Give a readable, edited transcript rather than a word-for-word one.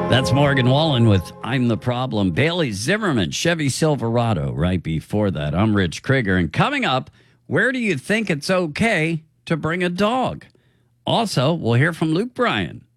That's Morgan Wallen with I'm the Problem. Bailey Zimmerman, Chevy Silverado, right before that. I'm Rich Krieger. And coming up, where do you think it's okay to bring a dog? Also, we'll hear from Luke Bryan.